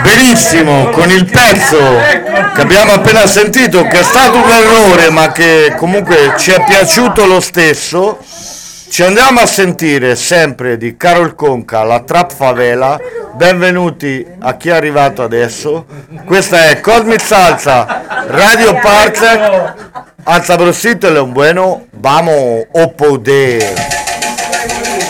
Benissimo, con il pezzo che abbiamo appena sentito, che è stato un errore, ma che comunque ci è piaciuto lo stesso, ci andiamo a sentire sempre di Carol Conca, la Trap Favela. Benvenuti a chi è arrivato adesso. Questa è Cosmic Salsa, Radio Parsec, Alza Brosito e Leon Bueno, vamos a poder.